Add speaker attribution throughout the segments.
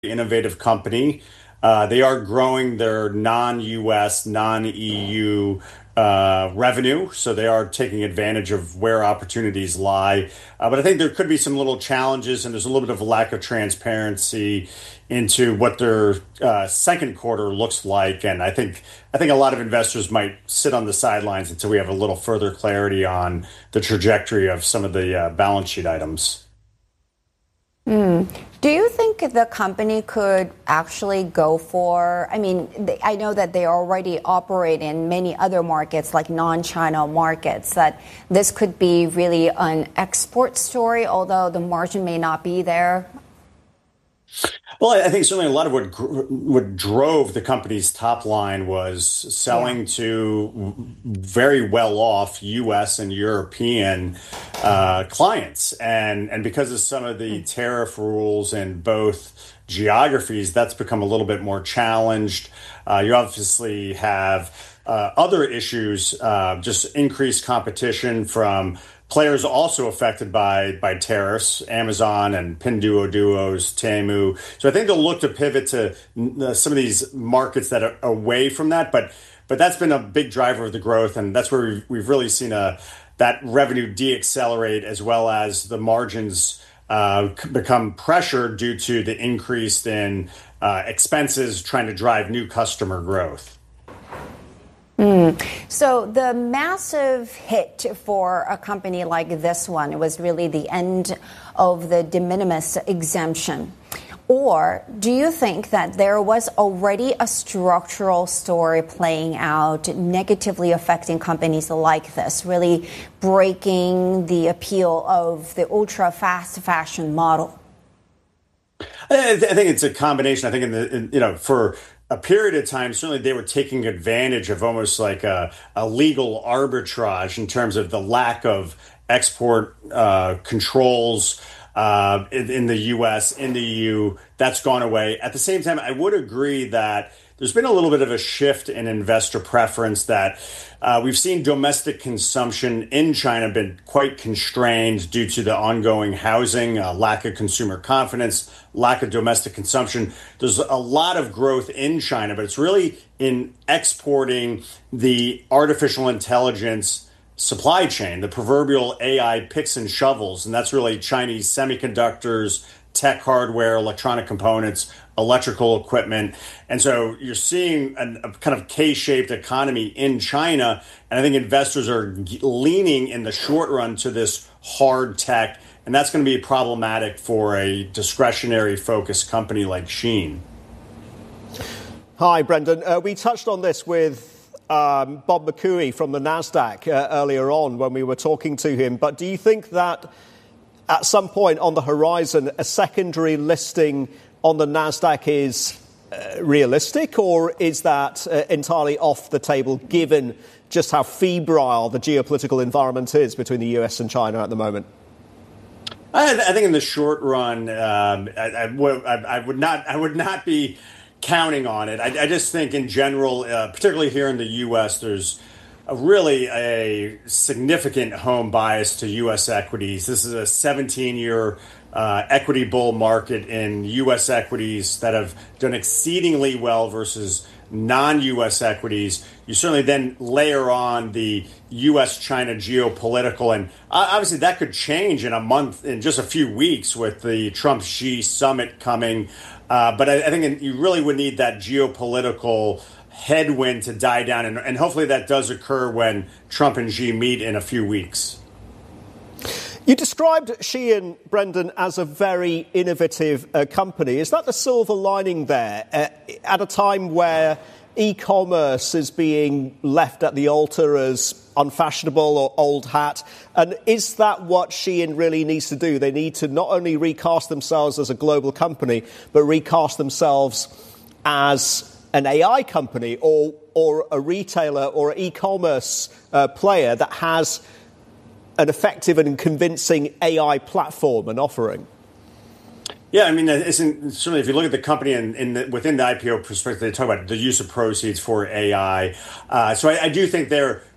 Speaker 1: innovative company. They are growing their non-US, non-EU revenue, so they are taking advantage of where opportunities lie. But I think there could be some little challenges, and there's a little bit of a lack of transparency into what their second quarter looks like. And I think a lot of investors might sit on the sidelines until we have a little further clarity on the trajectory of some of the balance sheet items.
Speaker 2: Do you think the company could actually go for, I know that they already operate in many other markets like non-China markets, that this could be really an export story, although the margin may not be there?
Speaker 1: Well, I think certainly a lot of what drove the company's top line was selling to very well-off U.S. and European clients, and because of some of the tariff rules in both geographies, that's become a little bit more challenged. You obviously have other issues, just increased competition from players also affected by tariffs, Amazon and Pinduoduo's, Temu. So I think they'll look to pivot to some of these markets that are away from that. But that's been a big driver of the growth, and that's where we've really seen that revenue deaccelerate, as well as the margins become pressured due to the increase in expenses trying to drive new customer growth.
Speaker 2: So the massive hit for a company like this one was really the end of the de minimis exemption. Or do you think that there was already a structural story playing out negatively affecting companies like this, really breaking the appeal of the ultra fast fashion model?
Speaker 1: I think it's a combination. I think for a period of time, certainly they were taking advantage of almost like a legal arbitrage in terms of the lack of export controls in the U.S., in the EU. That's gone away. At the same time, I would agree that there's been a little bit of a shift in investor preference, that we've seen domestic consumption in China been quite constrained due to the ongoing housing, lack of consumer confidence, lack of domestic consumption. There's a lot of growth in China, but it's really in exporting the artificial intelligence supply chain, the proverbial AI picks and shovels. And that's really Chinese semiconductors, tech hardware, electronic components, electrical equipment. And so you're seeing a kind of K-shaped economy in China. And I think investors are leaning in the short run to this hard tech. And that's going to be problematic for a discretionary focused company like Shein.
Speaker 3: Hi, Brendan. We touched on this with Bob McCooey from the NASDAQ earlier on when we were talking to him. But do you think that at some point on the horizon, a secondary listing on the NASDAQ is realistic, or is that entirely off the table given just how febrile the geopolitical environment is between the US and China at the moment?
Speaker 1: I think in the short run, I would not be counting on it. I just think in general, particularly here in the U.S., there's really a significant home bias to U.S. equities. This is a 17-year equity bull market in U.S. equities that have done exceedingly well versus non-U.S. equities. You certainly then layer on the U.S.-China geopolitical, and obviously that could change in a month, in just a few weeks with the Trump-Xi summit coming. But I think you really would need that geopolitical headwind to die down. And hopefully that does occur when Trump and Xi meet in a few weeks.
Speaker 3: You described Shein, Brendan, as a very innovative company. Is that the silver lining there at a time where e-commerce is being left at the altar as unfashionable or old hat? And is that what Shein really needs to do? They need to not only recast themselves as a global company, but recast themselves as an AI company or a retailer or e-commerce player that has an effective and convincing AI platform and offering.
Speaker 1: Yeah, I mean, certainly if you look at the company and within the IPO perspective, they talk about the use of proceeds for AI. So I do think they're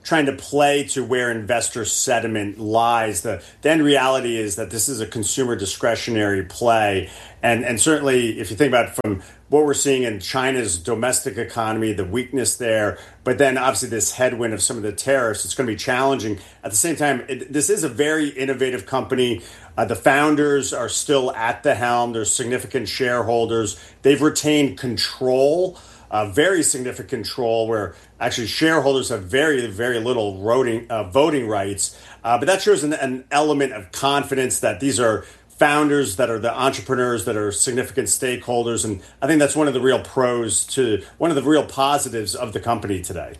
Speaker 1: trying to play to where investor sentiment lies. The end reality is that this is a consumer discretionary play. And certainly, if you think about it from what we're seeing in China's domestic economy, the weakness there, but then obviously this headwind of some of the tariffs, it's going to be challenging. At the same time, this is a very innovative company. The founders are still at the helm. There's significant shareholders. They've retained control, very significant control, where actually shareholders have very, very little voting rights. But that shows an element of confidence that these are founders, that are the entrepreneurs, that are significant stakeholders. And I think that's one of the real one of the real positives of the company today.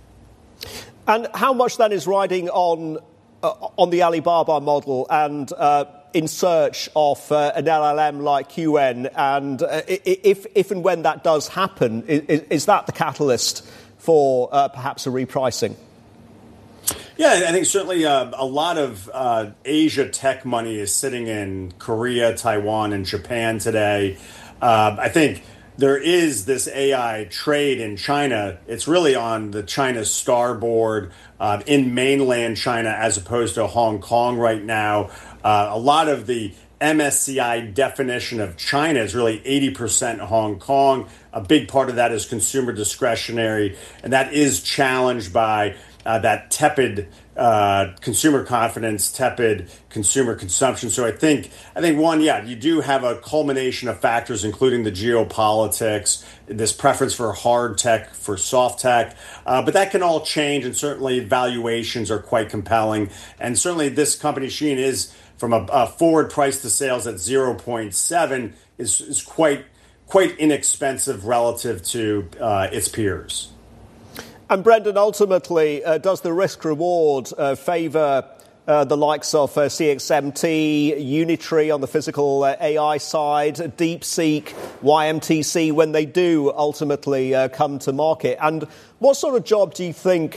Speaker 3: And how much then is riding on the Alibaba model and in search of an LLM like QN? And if and when that does happen, is that the catalyst for perhaps a repricing?
Speaker 1: Yeah, I think certainly a lot of Asia tech money is sitting in Korea, Taiwan, and Japan today. I think there is this AI trade in China. It's really on the China starboard in mainland China as opposed to Hong Kong right now. A lot of the MSCI definition of China is really 80% Hong Kong. A big part of that is consumer discretionary, and that is challenged by that tepid consumer confidence, tepid consumer consumption. So I think one, you do have a culmination of factors, including the geopolitics, this preference for hard tech, for soft tech, but that can all change, and certainly valuations are quite compelling. And certainly this company, Shein, is from a forward price to sales at 0.7 is quite inexpensive relative to its peers.
Speaker 3: And Brendan, ultimately, does the risk-reward favour the likes of CXMT, Unitree on the physical AI side, DeepSeek, YMTC, when they do ultimately come to market? And what sort of job do you think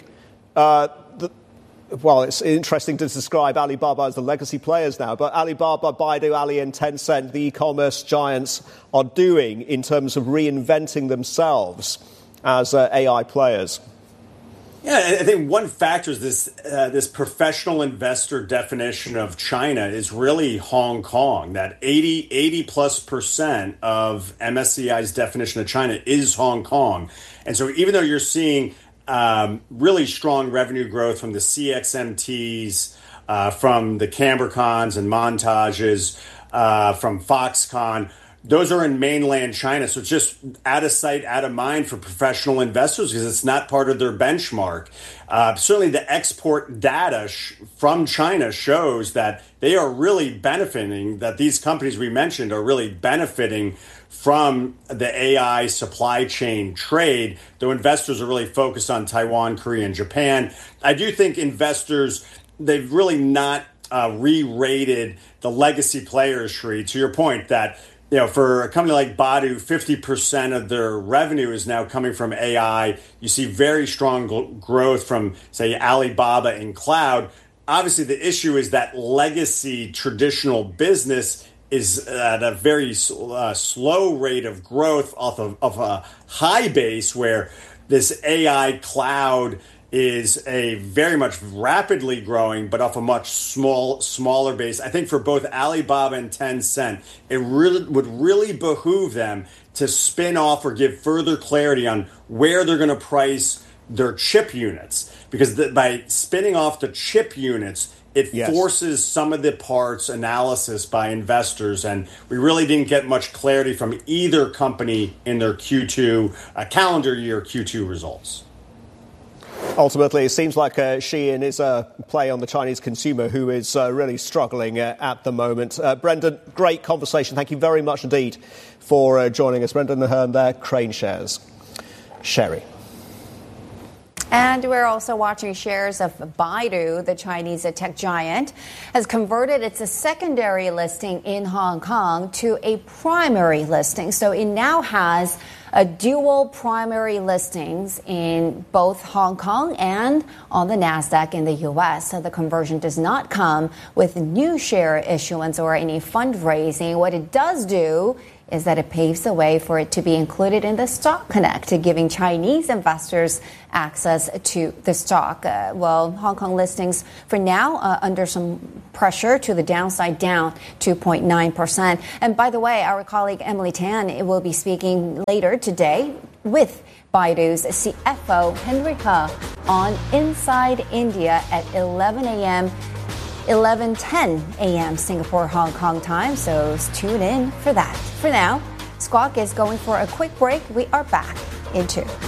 Speaker 3: well, it's interesting to describe Alibaba as the legacy players now, but Alibaba, Baidu, Ali and Tencent, the e-commerce giants, are doing in terms of reinventing themselves as AI players?
Speaker 1: Yeah, I think one factor is this professional investor definition of China is really Hong Kong. That 80+% of MSCI's definition of China is Hong Kong. And so even though you're seeing really strong revenue growth from the CXMTs, from the Cambercons and Montages, from Foxconn, those are in mainland China. So it's just out of sight, out of mind for professional investors because it's not part of their benchmark. Certainly the export data from China shows that they are really benefiting, that these companies we mentioned are really benefiting from the AI supply chain trade, though investors are really focused on Taiwan, Korea, and Japan. I do think investors, they've really not re-rated the legacy players, Sri, to your point that for a company like Baidu, 50% of their revenue is now coming from AI. You see very strong growth from, say, Alibaba in cloud. Obviously, the issue is that legacy traditional business is at a very slow rate of growth off of a high base where this AI cloud is a very much rapidly growing, but off a much smaller base. I think for both Alibaba and Tencent, it would really behoove them to spin off or give further clarity on where they're going to price their chip units. Because by spinning off the chip units, it forces some of the parts analysis by investors. And we really didn't get much clarity from either company in their Q2, calendar year Q2 results.
Speaker 3: Ultimately, it seems like Shein is a play on the Chinese consumer who is really struggling at the moment. Brendan, great conversation. Thank you very much indeed for joining us. Brendan Ahern there, Crane Shares. Sherry.
Speaker 2: And we're also watching shares of Baidu, the Chinese tech giant, has converted its secondary listing in Hong Kong to a primary listing. So it now has a dual primary listings in both Hong Kong and on the NASDAQ in the U.S. So the conversion does not come with new share issuance or any fundraising. What it does do is that it paves the way for it to be included in the Stock Connect, giving Chinese investors access to the stock. Hong Kong listings for now under some pressure to the downside, down 2.9%. And by the way, our colleague Emily Tan will be speaking later today with Baidu's CFO Henry He on Inside India at 11:10 a.m. Singapore, Hong Kong time. So tune in for that. For now, Squawk is going for a quick break. We are back in 2.